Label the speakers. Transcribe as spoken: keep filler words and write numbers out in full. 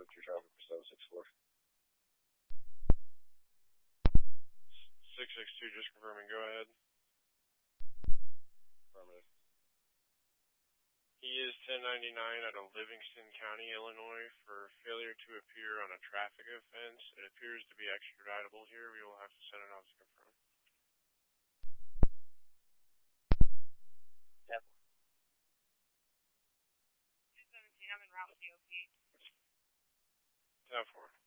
Speaker 1: code through traffic for seven six four.
Speaker 2: six six two, just confirming, go ahead.
Speaker 1: Affirmative.
Speaker 2: He is ten ninety-nine out of Livingston County, Illinois, for failure to appear on a traffic offense. It appears to be extraditable here. We will have to send it off to confirm.
Speaker 1: ten four.
Speaker 3: two seventeen, I'm en route C O P.
Speaker 2: ten four.